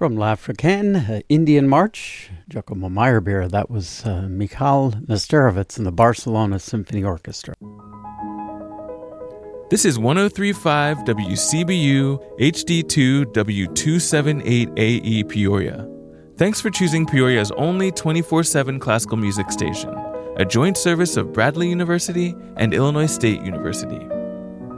From L'Africaine, Indian March, Giacomo Meyerbeer, that was Mikhail Nesterovitz and the Barcelona Symphony Orchestra. This is 103.5 WCBU HD2 W278AE Peoria. Thanks for choosing Peoria's only 24/7 classical music station, a joint service of Bradley University and Illinois State University.